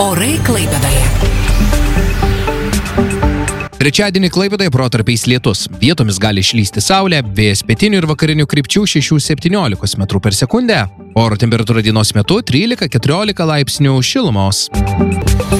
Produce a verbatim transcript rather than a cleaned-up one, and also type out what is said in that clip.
Orai Klaipėdoje. Trečiadienį Klaipėdoje protarpiais lietus. Vietomis gali išlysti saulė, vėjas pietinių ir vakarinių krypčių šešių septyniolikos metrų per sekundę. Oro temperatūra dienos metu trylika keturiolika laipsnių šilumos.